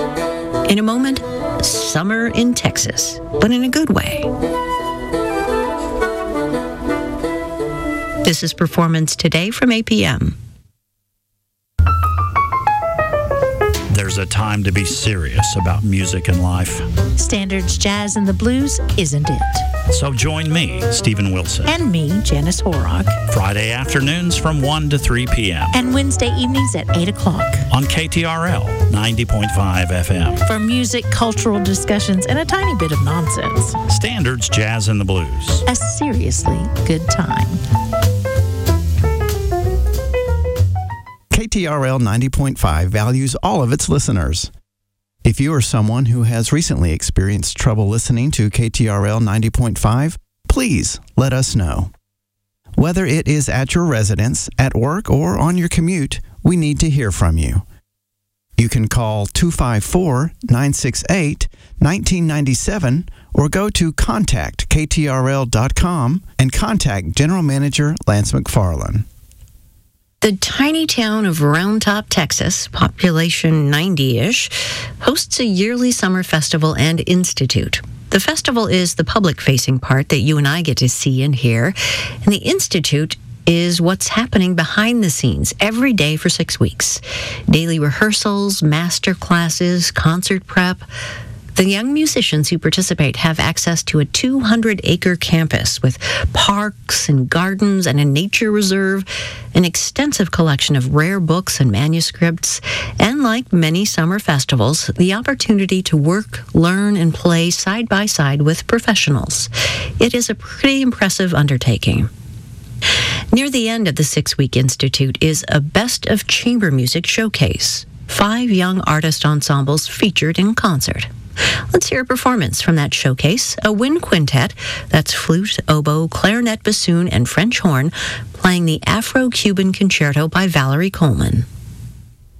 In a moment, summer in Texas, but in a good way. This is Performance Today from APM. There's a time to be serious about music and life. Standards Jazz and the Blues isn't it. So join me, Stephen Wilson. And me, Janice Horrock. Friday afternoons from 1 to 3 p.m. And Wednesday evenings at 8 o'clock. On KTRL 90.5 FM. For music, cultural discussions, and a tiny bit of nonsense. Standards Jazz and the Blues. A seriously good time. KTRL 90.5 values all of its listeners. If you are someone who has recently experienced trouble listening to KTRL 90.5, please let us know. Whether it is at your residence, at work, or on your commute, we need to hear from you. You can call 254-968-1997 or go to contactKTRL.com and contact General Manager Lance McFarland. The tiny town of Round Top, Texas, population 90-ish, hosts a yearly summer festival and institute. The festival is the public-facing part that you and I get to see and hear, and the institute is what's happening behind the scenes every day for 6 weeks. Daily rehearsals, master classes, concert prep. The young musicians who participate have access to a 200-acre campus with parks and gardens and a nature reserve, an extensive collection of rare books and manuscripts, and like many summer festivals, the opportunity to work, learn, and play side by side with professionals. It is a pretty impressive undertaking. Near the end of the 6-week institute is a Best of Chamber Music showcase. 5 young artist ensembles featured in concert. Let's hear a performance from that showcase, a wind quintet, that's flute, oboe, clarinet, bassoon, and French horn, playing the Afro-Cuban Concerto by Valerie Coleman.